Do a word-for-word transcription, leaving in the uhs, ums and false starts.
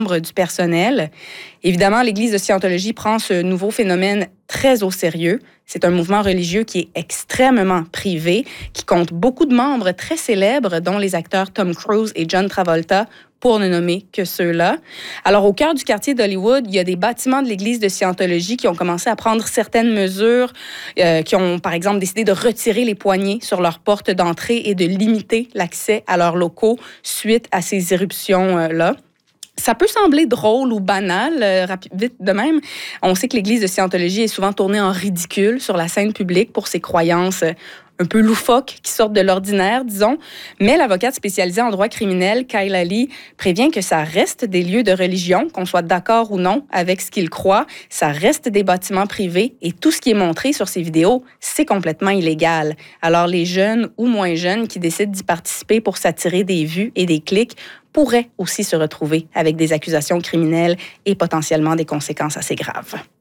du personnel. Évidemment, l'Église de Scientologie prend ce nouveau phénomène très au sérieux. C'est un mouvement religieux qui est extrêmement privé, qui compte beaucoup de membres très célèbres, dont les acteurs Tom Cruise et John Travolta, pour ne nommer que ceux-là. Alors, au cœur du quartier d'Hollywood, il y a des bâtiments de l'Église de Scientologie qui ont commencé à prendre certaines mesures, euh, qui ont, par exemple, décidé de retirer les poignées sur leurs portes d'entrée et de limiter l'accès à leurs locaux suite à ces éruptions-là. Ça peut sembler drôle ou banal, euh, rapide, vite de même. On sait que l'Église de Scientologie est souvent tournée en ridicule sur la scène publique pour ses croyances euh, un peu loufoques qui sortent de l'ordinaire, disons. Mais l'avocate spécialisée en droit criminel, Kayla Lee, prévient que ça reste des lieux de religion, qu'on soit d'accord ou non avec ce qu'ils croient. Ça reste des bâtiments privés et tout ce qui est montré sur ces vidéos, c'est complètement illégal. Alors les jeunes ou moins jeunes qui décident d'y participer pour s'attirer des vues et des clics pourraient aussi se retrouver avec des accusations criminelles et potentiellement des conséquences assez graves.